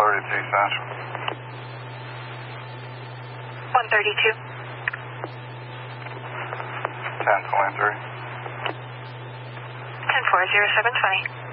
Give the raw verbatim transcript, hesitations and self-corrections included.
thirty-two Central. one thirty-two. ten twenty-three. ten four zero seven twenty.